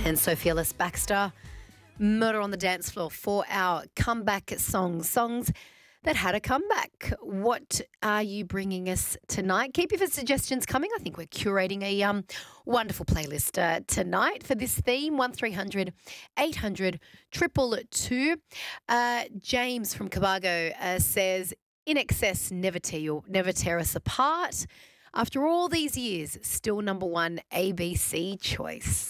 And Sophia Ellis Baxter, Murder on the Dance Floor, for our comeback songs that had a comeback. What are you bringing us tonight? Keep your suggestions coming. I think we're curating a wonderful playlist tonight for this theme. 1300 800 222. James from Cabargo says, In Excess, never tear us apart. After all these years, still number one ABC choice.